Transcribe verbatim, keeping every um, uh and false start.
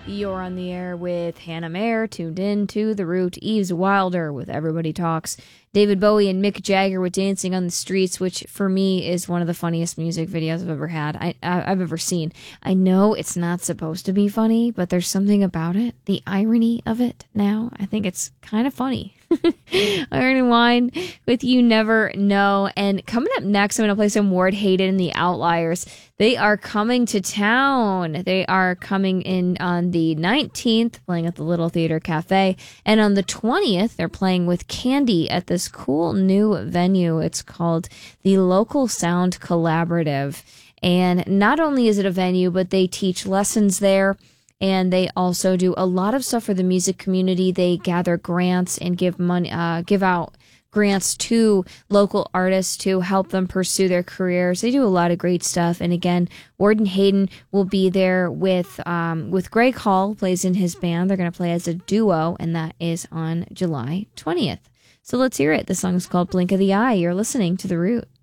You're on the air with Hannah Mayer, tuned in to The Root, Eves Wilder with Everybody Talks, David Bowie and Mick Jagger with Dancing on the Streets, which for me is one of the funniest music videos I've ever had, I, I, I've ever seen. I know it's not supposed to be funny, but there's something about it, the irony of it now. I think it's kind of funny. Iron and Wine with You Never Know. And coming up next, I'm going to play some Ward Hayden and the Outliers. They are coming to town. They are coming in on the nineteenth, playing at the Little Theater Cafe. And on the twentieth, they're playing with Candy at this cool new venue. It's called the Local Sound Collaborative. And not only is it a venue, but they teach lessons there. And they also do a lot of stuff for the music community. They gather grants and give money, uh, give out grants to local artists to help them pursue their careers. They do a lot of great stuff. And again, Warden Hayden will be there with um, with Greg Hall, plays in his band. They're going to play as a duo, and that is on July twentieth. So let's hear it. The song is called Blink of the Eye. You're listening to The Root.